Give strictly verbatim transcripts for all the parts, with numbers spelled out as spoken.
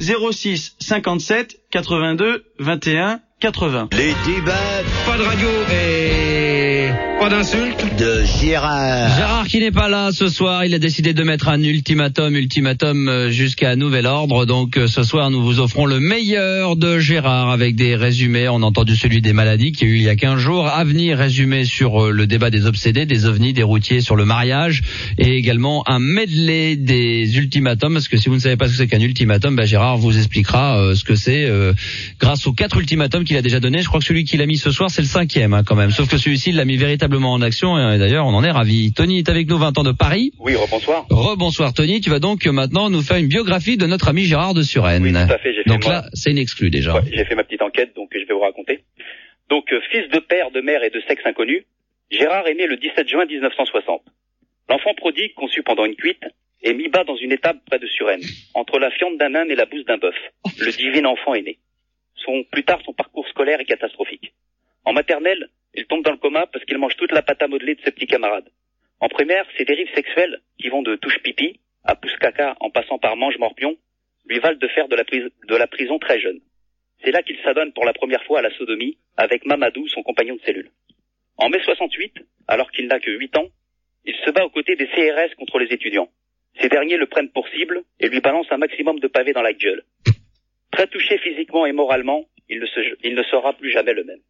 zéro six cinquante-sept quatre-vingt-deux vingt et un quatre-vingts. Les débats. Pas de radio et pas d'insultes. De Gérard. Gérard qui n'est pas là ce soir, il a décidé de mettre un ultimatum, ultimatum jusqu'à nouvel ordre. Donc ce soir nous vous offrons le meilleur de Gérard avec des résumés. On a entendu celui des maladies qui a eu il y a quinze jours. À venir, résumé sur le débat des obsédés, des ovnis, des routiers sur le mariage. Et également un medley des ultimatums. Parce que si vous ne savez pas ce que c'est qu'un ultimatum, bah Gérard vous expliquera euh, ce que c'est euh, grâce aux quatre ultimatums qu'il a déjà donné. Je crois que celui qu'il a mis ce soir c'est le cinquième hein, quand même. Sauf que celui-ci il l'a mis véritablement en action et d'ailleurs on en est ravis. Tony est avec nous, vingt ans de Paris. Oui, rebonsoir. Rebonsoir Tony, tu vas donc maintenant nous faire une biographie de notre ami Gérard de Suresnes. Oui, tout à fait. J'ai fait donc moi... là, c'est une exclue déjà. Ouais, j'ai fait ma petite enquête, donc je vais vous raconter. Donc, euh, fils de père, de mère et de sexe inconnu, Gérard est né le dix-sept juin mille neuf cent soixante. L'enfant prodigue, conçu pendant une cuite, est mis bas dans une étable près de Suresnes, entre la fiente d'un âne et la bouse d'un bœuf. Le divin enfant est né. Son, plus tard, son parcours scolaire est catastrophique. En maternelle, il tombe dans le coma parce qu'il mange toute la pâte à modeler de ses petits camarades. En primaire, ses dérives sexuelles, qui vont de touche pipi à pouce caca en passant par mange morpion, lui valent de faire de la, pris- de la prison très jeune. C'est là qu'il s'adonne pour la première fois à la sodomie avec Mamadou, son compagnon de cellule. En mai soixante-huit, alors qu'il n'a que huit ans, il se bat aux côtés des C R S contre les étudiants. Ces derniers le prennent pour cible et lui balancent un maximum de pavés dans la gueule. Très touché physiquement et moralement, il ne, se, il ne sera plus jamais le même.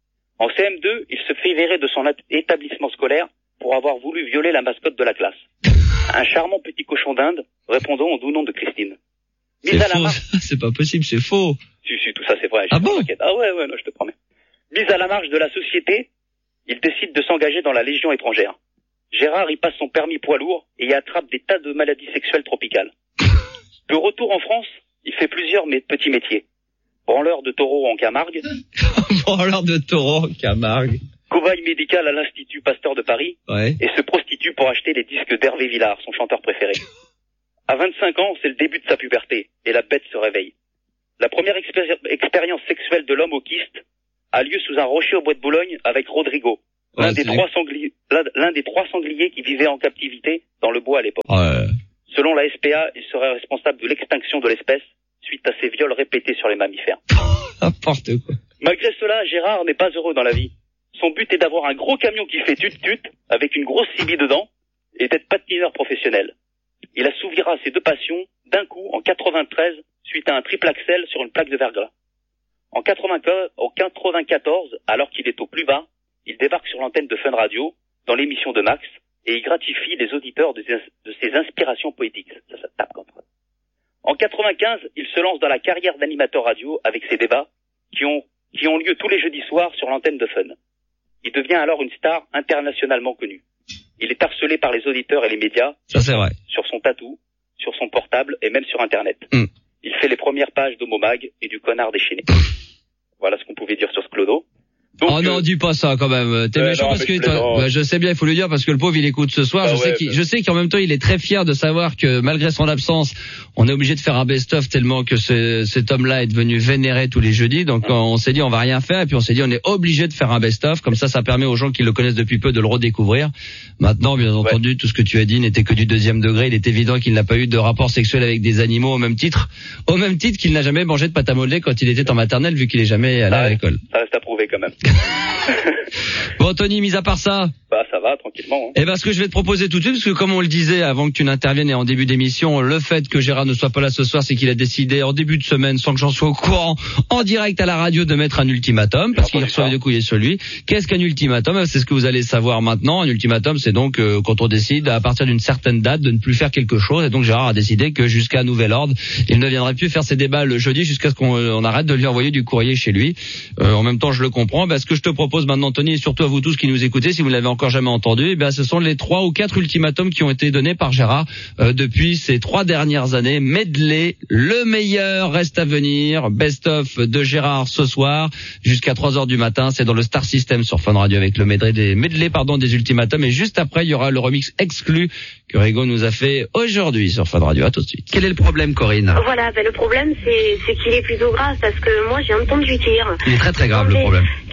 En C M deux, il se fait virer de son établissement scolaire pour avoir voulu violer la mascotte de la classe. Un charmant petit cochon d'Inde, répondant au doux nom de Christine. C'est Mise à faux, la marche. c'est pas possible, c'est faux. Si, si, tout ça c'est vrai. Ah bon? Ah ouais, ouais, non, je te promets. Mise à la marge de la société, il décide de s'engager dans la Légion étrangère. Gérard y passe son permis poids lourd et y attrape des tas de maladies sexuelles tropicales. De retour en France, il fait plusieurs mais petits métiers. Branleur de taureaux en Camargue. Branleur de taureaux en Camargue. Cobaye médical à l'Institut Pasteur de Paris. Ouais. Et se prostitue pour acheter les disques d'Hervé Villard, son chanteur préféré. À vingt-cinq ans, c'est le début de sa puberté, et la bête se réveille. La première expéri- expérience sexuelle de l'homme au kyste a lieu sous un rocher au bois de Boulogne avec Rodrigo, Ouais, l'un, des c'est- trois sangliers, l'un, l'un des trois sangliers qui vivaient en captivité dans le bois à l'époque. Ouais. Selon la S P A, il serait responsable de l'extinction de l'espèce suite à ses viols répétés sur les mammifères. N'importe quoi. Malgré cela, Gérard n'est pas heureux dans la vie. Son but est d'avoir un gros camion qui fait tut-tut, avec une grosse C B dedans, et d'être patineur professionnel. Il assouvira ses deux passions d'un coup en quatre-vingt-treize, suite à un triple axel sur une plaque de verglas. En quatre-vingt-quatorze, alors qu'il est au plus bas, il débarque sur l'antenne de Fun Radio, dans l'émission de Max, et il gratifie les auditeurs de ses, de ses inspirations poétiques. Ça, ça tape comme ça. En quatre-vingt-quinze, il se lance dans la carrière d'animateur radio avec ses débats, qui ont, qui ont lieu tous les jeudis soirs sur l'antenne de Fun. Il devient alors une star internationalement connue. Il est harcelé par les auditeurs et les médias. Ça c'est vrai. Sur son tatou, sur son portable et même sur Internet. Mm. Il fait les premières pages d'Homomag et du Connard déchaîné. Voilà ce qu'on pouvait dire sur ce clodo. Donc, oh non, euh, dis pas ça quand même. T'es euh, méchant non, parce mais que je toi- plaisante. bah, je sais bien, il faut le dire parce que le pauvre il écoute ce soir. Bah je sais ouais, qu'il, bah. je sais qu'en même temps il est très fier de savoir que malgré son absence, on est obligé de faire un best-of tellement que ce, cet homme-là est devenu vénéré tous les jeudis. Donc Mmh. on s'est dit on va rien faire et puis on s'est dit on est obligé de faire un best-of. Comme ça, ça permet aux gens qui le connaissent depuis peu de le redécouvrir. Maintenant, bien entendu, tout ce que tu as dit n'était que du deuxième degré. Il est évident qu'il n'a pas eu de rapport sexuel avec des animaux au même titre, au même titre qu'il n'a jamais mangé de pâte à modeler quand il était en maternelle vu qu'il est jamais allé Ah à ouais. l'école. Ça reste à prouver quand même. Bon, Tony, mis à part ça. Bah ça va, tranquillement. Hein. Eh ben, ce que je vais te proposer tout de suite, parce que comme on le disait avant que tu n'interviennes et en début d'émission, le fait que Gérard ne soit pas là ce soir, c'est qu'il a décidé en début de semaine, sans que j'en sois au courant, en direct à la radio, de mettre un ultimatum, parce qu'il reçoit des couilles sur lui. Qu'est-ce qu'un ultimatum? C'est ce que vous allez savoir maintenant. Un ultimatum, c'est donc euh, quand on décide, à partir d'une certaine date, de ne plus faire quelque chose. Et donc Gérard a décidé que jusqu'à nouvel ordre, il ne viendrait plus faire ses débats le jeudi jusqu'à ce qu'on on arrête de lui envoyer du courrier chez lui. Euh, en même temps, je le comprends. Ben, ce que je te propose maintenant, Tony, et surtout à vous tous qui nous écoutez, si vous ne l'avez encore jamais entendu, eh bien, ce sont les trois ou quatre ultimatums qui ont été donnés par Gérard euh, depuis ces trois dernières années. Medley, le meilleur reste à venir. Best of de Gérard ce soir jusqu'à trois heures du matin. C'est dans le Star System sur Fun Radio avec le medley des, medley, pardon, des ultimatums. Et juste après, il y aura le remix exclu que Rigo nous a fait aujourd'hui sur Fun Radio. À tout de suite. Quel est le problème, Corinne? Voilà, ben le problème c'est c'est qu'il est plutôt grave parce que moi j'ai entendu dire Il est très très grave le problème.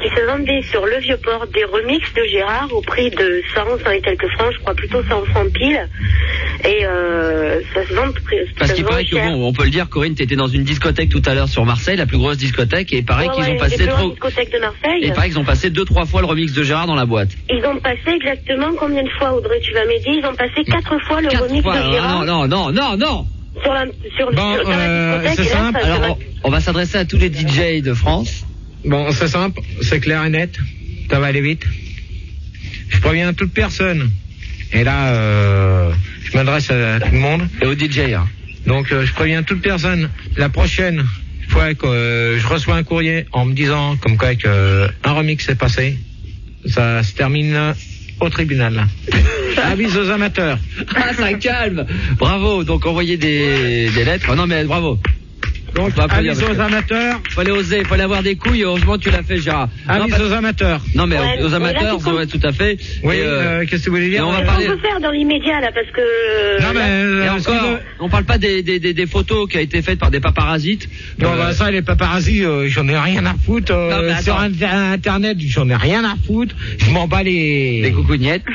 qui se vendaient sur le Vieux-Port des remixes de Gérard au prix de cent, cent et quelques francs, je crois plutôt cent francs pile. Et euh, ça se vend Parce qu'il paraît que, bon, on peut le dire, Corinne, t'étais dans une discothèque tout à l'heure sur Marseille, la plus grosse discothèque, et il paraît ouais, qu'ils ouais, ont passé trop... discothèque de Marseille. Et il paraît qu'ils ont passé deux, trois fois le remix de Gérard dans la boîte. Ils ont passé exactement combien de fois, Audrey, tu vas m'aider? Ils ont passé quatre fois le quatre remix fois, de Gérard. Non, non, non, non, non. Sur la, sur, Bon, sur, dans euh, la discothèque. c'est Et là, simple. ça, Alors, on, on va s'adresser à tous les D J de France. Bon, c'est simple, c'est clair et net. Ça va aller vite. Je préviens toute personne. Et là, euh, je m'adresse à tout le monde. Et au D J, hein. Donc, euh, je préviens toute personne. La prochaine fois que euh, je reçois un courrier en me disant comme quoi que euh, un remix est passé, ça se termine au tribunal. Avis aux amateurs. Ah, ça calme. Bravo. Donc, envoyez des, des lettres. Oh, non, mais bravo. Donc, avis aux amateurs. Fallait oser, fallait avoir des couilles. Heureusement, tu l'as fait, Gérard. Avis non, aux amateurs. Non, mais ouais, aux amateurs, ça ouais, tout à fait. Oui, et, euh, euh, qu'est-ce que vous voulez dire? on va Qu'est-ce parler... qu'on peut faire dans l'immédiat, là, parce que... Non, mais, Et euh, encore, on parle pas des, des, des, des photos qui a été faites par des parasites. Non, euh, bah, ça, les paparazzis, euh, j'en ai rien à foutre. Euh, Non, mais sur attends. Internet, j'en ai rien à foutre. Je m'en bats les... des coucougnettes.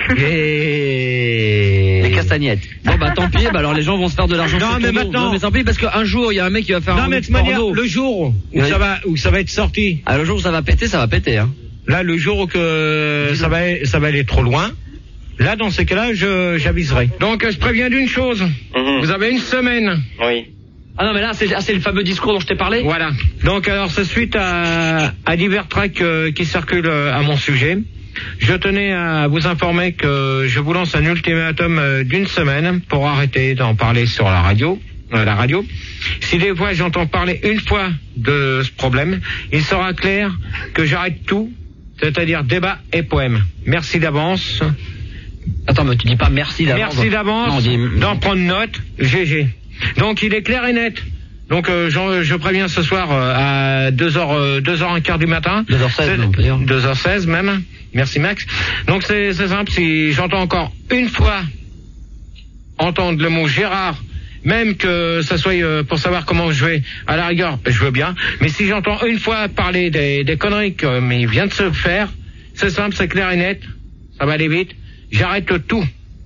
Et... Les castagnettes. Bon, bah, tant pis, bah, alors les gens vont se faire de l'argent. Non, sur mais ton dos. maintenant- Non, mais tant pis, parce qu'un jour, il y a un mec qui va faire Non, un mais de remix toute manière, porno. le jour où Oui. ça va, où ça va être sorti, Ah, le jour où ça va péter, ça va péter, hein. là, le jour où que ça va, ça va aller trop loin, là, dans ces cas-là, je, j'aviserai. Donc, je préviens d'une chose. Mhm. Vous avez une semaine. Oui. Ah non, mais là, c'est, ah, c'est le fameux discours dont je t'ai parlé. Voilà. Donc, alors, c'est suite à, à divers tracks euh, qui circulent euh, à mon sujet. Je tenais à vous informer que je vous lance un ultimatum euh, d'une semaine pour arrêter d'en parler sur la radio. Euh, la radio. Si des fois j'entends parler une fois de ce problème, il sera clair que j'arrête tout, c'est-à-dire débat et poème. Merci d'avance. Attends, mais tu dis pas merci d'avance. Merci d'avance Non, on dit... d'en prendre note. G G. Donc il est clair et net. Donc euh, j'en- je préviens ce soir euh, à deux heures, euh, deux heures quinze du matin. deux heures seize, C'est- on peut dire. deux heures seize même. Merci Max. Donc c'est c'est simple, si j'entends encore une fois entendre le mot Gérard, même que ça soit euh, pour savoir comment je vais, à la rigueur, je veux bien. Mais si j'entends une fois parler des, des conneries que mais il vient de se faire, c'est simple, c'est clair et net. Ça va aller vite. J'arrête tout.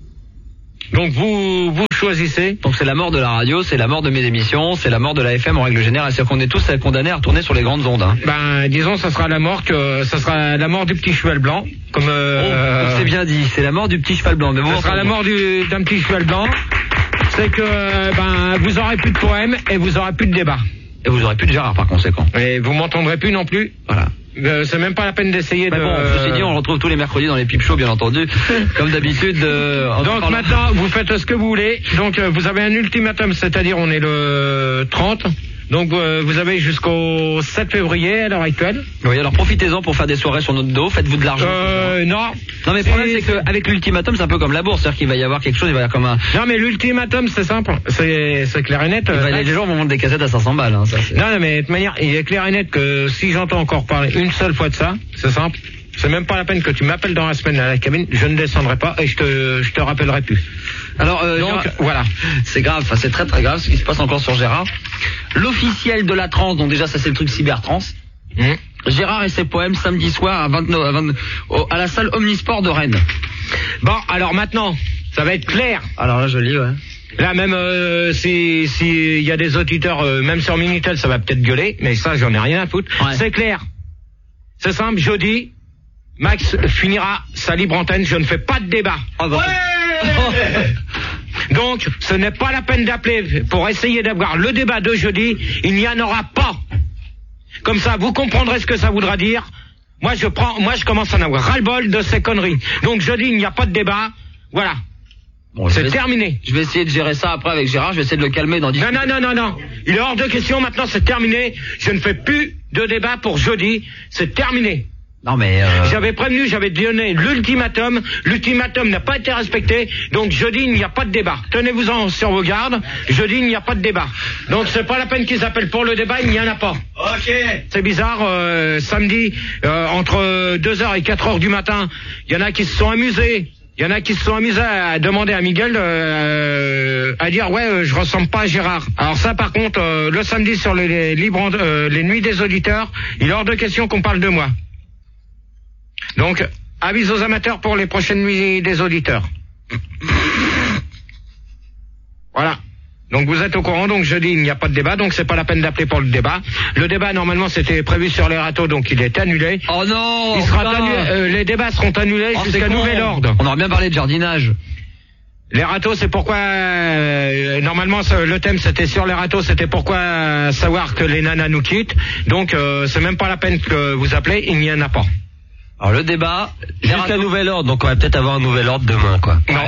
Donc vous vous choisissez. Donc c'est la mort de la radio, c'est la mort de mes émissions, c'est la mort de la F M en règle générale. C'est-à-dire qu'on est tous condamnés à retourner sur les grandes ondes. Hein. Ben disons, ça sera la mort que ça sera la mort du petit cheval blanc, comme. Euh, Oh, c'est bien dit, c'est la mort du petit cheval blanc. Mais bon, ça sera la mort du- d'un petit cheval blanc. C'est que ben vous aurez plus de poèmes et vous aurez plus de débat. Et vous aurez plus de Gérard par conséquent. Et vous m'entendrez plus non plus. Voilà. Euh, c'est même pas la peine d'essayer Mais de. bon, ceci dit, on le retrouve tous les mercredis dans les pipe shows, bien entendu. Comme d'habitude. Euh, en Donc parlant- maintenant, vous faites ce que vous voulez. Donc euh, vous avez un ultimatum, c'est-à-dire on est le trente. Donc euh, vous avez jusqu'au sept février à l'heure actuelle. Oui, alors profitez-en pour faire des soirées sur notre dos, faites-vous de l'argent. Euh, non. Non mais le problème c'est qu'avec l'ultimatum c'est un peu comme la bourse, c'est-à-dire qu'il va y avoir quelque chose, il va y avoir comme un... Non mais l'ultimatum c'est simple, c'est c'est clair et net. il va- euh, les gens vont vendre des cassettes à cinq cents balles. Hein, ça, c'est- Non, non, mais de toute manière, il est clair et net que si j'entends encore parler une seule fois de ça, c'est simple. C'est même pas la peine que tu m'appelles dans la semaine à la cabine, je ne descendrai pas et je te, je te rappellerai plus. Alors euh, Donc, Gérard- voilà. c'est grave, enfin, c'est très très grave ce qui se passe encore sur Gérard. L'officiel de la trance, donc déjà ça c'est le truc cybertrance. Mmh. Gérard et ses poèmes samedi soir à vingt-neuf, à vingt, au- à la salle Omnisport de Rennes. Bon, alors maintenant, ça va être clair. Alors là je lis, ouais. Là, même euh, si s'il y a des auditeurs, euh, même sur Minitel, ça va peut-être gueuler, mais ça, j'en ai rien à foutre. Ouais. C'est clair. C'est simple, jeudi, Max finira sa libre antenne, je ne fais pas de débat. Oh, bah, Donc, ce n'est pas la peine d'appeler pour essayer d'avoir le débat de jeudi, il n'y en aura pas. Comme ça, vous comprendrez ce que ça voudra dire. Moi, je prends, moi, je commence à en avoir ras-le-bol de ces conneries. Donc, jeudi, il n'y a pas de débat. Voilà. bon, je C'est vais- terminé. Je vais essayer de gérer ça après avec Gérard, je vais essayer de le calmer dans dix Non, non, non, non, non. Il est hors de question. Maintenant, c'est terminé. Je ne fais plus de débat pour jeudi. C'est terminé. Non mais... Euh... J'avais prévenu, j'avais donné l'ultimatum. L'ultimatum n'a pas été respecté. Donc, jeudi, il n'y a pas de débat. Tenez-vous-en sur vos gardes. Jeudi, il n'y a pas de débat. Donc, c'est pas la peine qu'ils appellent pour le débat. Il n'y en a pas. Ok. C'est bizarre. Euh, samedi, euh, entre deux heures et quatre heures du matin, il y en a qui se sont amusés. Il y en a qui se sont amusés à demander à Miguel euh, à dire ouais euh, je ressemble pas à Gérard. Alors ça par contre euh, le samedi sur les, les libres euh, les nuits des auditeurs, il est hors de question qu'on parle de moi. Donc, avis aux amateurs pour les prochaines nuits des auditeurs. Voilà. Donc vous êtes au courant, donc jeudi il n'y a pas de débat, donc c'est pas la peine d'appeler pour le débat. Le débat normalement c'était prévu sur les râteaux, donc il est annulé. Oh non. Il sera annulé, euh, les débats seront annulés oh, jusqu'à nouvel ordre. On aurait bien parlé de jardinage. Les râteaux, c'est pourquoi euh, normalement le thème c'était sur les râteaux, c'était pourquoi euh, savoir que les nanas nous quittent. Donc euh, c'est même pas la peine que vous appelez, il n'y en a pas. Alors le débat jusqu'à nouvel ordre, donc on va peut-être avoir un nouvel ordre demain, quoi. Non.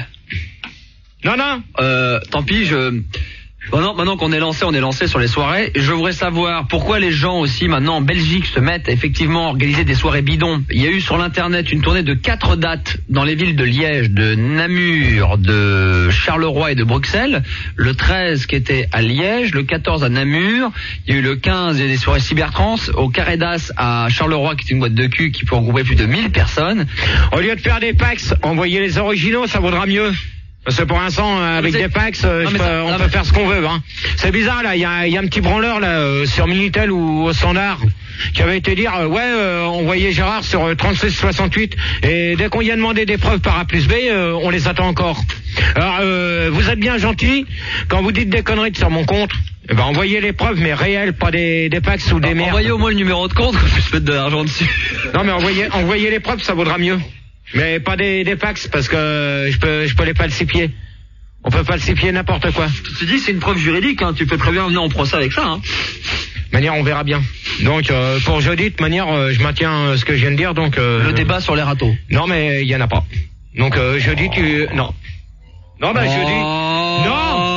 Non, non. Euh, tant pis, je... Maintenant, maintenant qu'on est lancé, on est lancé sur les soirées. Je voudrais savoir pourquoi les gens aussi maintenant en Belgique se mettent effectivement à organiser des soirées bidons. Il y a eu sur l'internet une tournée de quatre dates dans les villes de Liège, de Namur, de Charleroi et de Bruxelles. Le treize qui était à Liège, le quatorze à Namur. Il y a eu le quinze, il y a des soirées cybertrans au Carré d'As à Charleroi qui est une boîte de cul qui peut regrouper plus de mille personnes. Au lieu de faire des packs, envoyez les originaux, ça vaudra mieux. Parce que pour l'instant, avec des packs, euh, non, je peux, ça, on peut mais... faire ce qu'on veut. Hein. C'est bizarre, là, il y a, y a un petit branleur là euh, sur Minitel ou au Standard qui avait été dire, euh, ouais, euh, on voyait Gérard sur euh, trente-six soixante-huit, et dès qu'on y a demandé des preuves par A plus B, euh, on les attend encore. Alors, euh, vous êtes bien gentil, quand vous dites des conneries sur mon compte, eh ben envoyez les preuves, mais réelles, pas des, des packs ou des merdes. Envoyez au moins le numéro de compte, que je mette de l'argent dessus. Non, mais envoyez, envoyez les preuves, ça vaudra mieux. Mais pas des, des fax, parce que je peux, je peux les falsifier. On peut falsifier n'importe quoi. Tu dis c'est une preuve juridique, hein. Tu peux très bien venir en procès avec ça. Hein. De manière, on verra bien. Donc euh, pour jeudi, de manière, euh, je maintiens euh, ce que je viens de dire. Donc euh, le débat sur les râteaux. Non, mais il y en a pas. Donc euh, jeudi, tu non. Non, bah oh. jeudi. Non.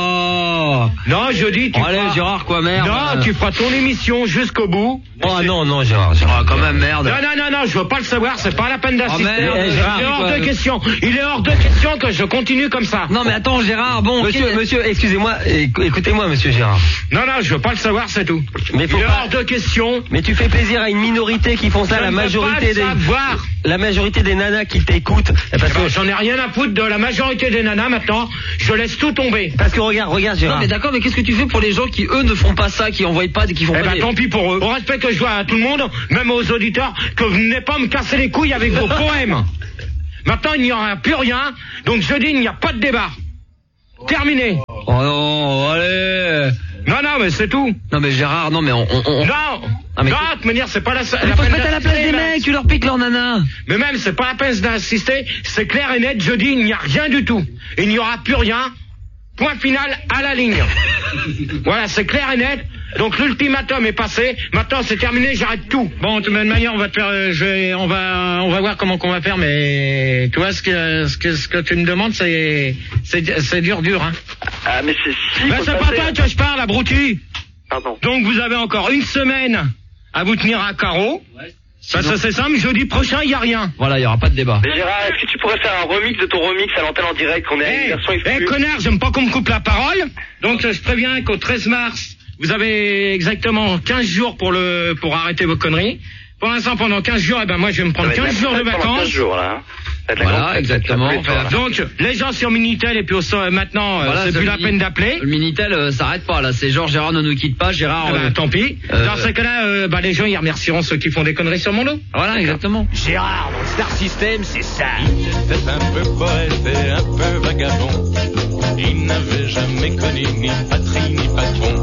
Non, jeudi, tu oh, allez, feras... Gérard, quoi, merde. Non, tu feras ton émission jusqu'au bout. Oh non, non, Gérard, Gérard, quand même, merde. Non, non, non, non, je veux pas le savoir, c'est pas la peine d'assister. Oh, merde, il Gérard, est hors quoi. de question. Il est hors de question que je continue comme ça. Non, mais attends, Gérard, bon... Monsieur, okay. monsieur, excusez-moi, écoutez-moi, monsieur Gérard. Non, non, je veux pas le savoir, c'est tout. Mais faut il est pas... hors de question. Mais tu fais plaisir à une minorité qui font ça, je la ne majorité veux pas le des... savoir. La majorité des nanas qui t'écoutent. Parce que que j'en ai rien à foutre de la majorité des nanas maintenant. Je laisse tout tomber. Parce que regarde, regarde Gérard. Non mais d'accord, mais qu'est-ce que tu fais pour les gens qui eux ne font pas ça, qui envoient pas, qui font eh pas ben, des... tant pis pour eux. Au respect que je dois à tout le monde, même aux auditeurs, que vous venez pas me casser les couilles avec vos poèmes. Maintenant il n'y aura plus rien. Donc je dis il n'y a pas de débat. Terminé. Oh non, allez. Non, non, mais c'est tout. Non, mais Gérard, non, mais on... on, on... Non, ah, mais non, de manière, c'est pas la... Il faut se mettre à la place des mecs, tu leur piques leur nana. Mais même, c'est pas la peine d'insister, c'est clair et net, je dis, il n'y a rien du tout. Il n'y aura plus rien. Point final à la ligne. Voilà, c'est clair et net. Donc l'ultimatum est passé. Maintenant c'est terminé, j'arrête tout. Bon, de toute manière, on va te faire, euh, je vais, on va, on va voir comment qu'on va faire. Mais tu vois ce que, ce que, ce que tu me demandes, c'est, c'est, c'est dur, dur, hein. Ah, mais c'est si. Ben, c'est pas toi que je parle, abruti. Pardon. Donc vous avez encore une semaine à vous tenir à carreau. Ouais. Parce que c'est simple, jeudi prochain, il y a rien. Voilà, il y aura pas de débat. Mais Gérard, est-ce que tu pourrais faire un remix de ton remix à l'antenne en direct, qu'on ait hey, une version exclusive? Eh, hey, connard, j'aime pas qu'on me coupe la parole. Donc je préviens qu'au treize mars, vous avez exactement quinze jours pour le pour arrêter vos conneries. Pour l'instant, pendant quinze jours, eh ben moi je vais me prendre quinze jours de vacances. quinze jours là. Hein. Voilà, exactement. Donc les gens sur Minitel et puis au, maintenant, voilà, c'est plus la peine d'appeler. Le Minitel euh, s'arrête pas là. C'est genre Gérard ne nous quitte pas. Gérard. Eh ben, euh, tant pis. Euh, Dans ce cas-là, euh, bah les gens ils remercieront ceux qui font des conneries sur mon dos. Voilà, exactement. Gérard, dans le Star System, c'est ça. Il était un peu poète et un peu vagabond. Il n'avait jamais connu ni patrie ni patron.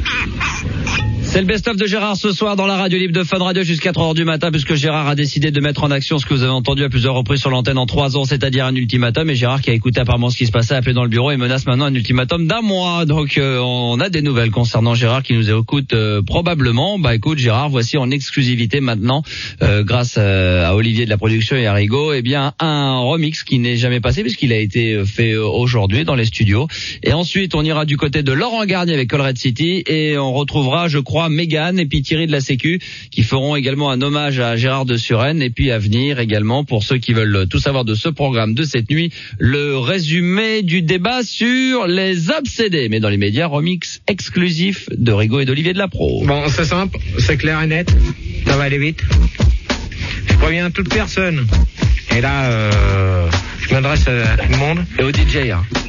C'est le best-of de Gérard ce soir dans la radio libre de Fun Radio jusqu'à trois heures du matin, puisque Gérard a décidé de mettre en action ce que vous avez entendu à plusieurs reprises sur l'antenne en trois ans, c'est-à-dire un ultimatum. Et Gérard, qui a écouté apparemment ce qui se passait, a appelé dans le bureau et menace maintenant un ultimatum d'un mois. Donc euh, on a des nouvelles concernant Gérard qui nous écoute euh, probablement. Bah écoute Gérard, voici en exclusivité maintenant, euh, grâce euh, à Olivier de la production et à Rigaud, eh bien un remix qui n'est jamais passé puisqu'il a été fait euh, aujourd'hui dans les studios. Et ensuite on ira du côté de Laurent Garnier avec Colruyt City et on retrouvera, je crois, Mégane et puis Thierry de la Sécu qui feront également un hommage à Gérard de Suresnes. Et puis à venir également, pour ceux qui veulent tout savoir de ce programme de cette nuit, le résumé du débat sur les obsédés. Mais dans les médias, remix exclusif de Rigaud et d'Olivier de la Pro. Bon, c'est simple, c'est clair et net, ça va aller vite. Je préviens toute personne. Et là, euh, je m'adresse à tout le monde. Et au D J, hein.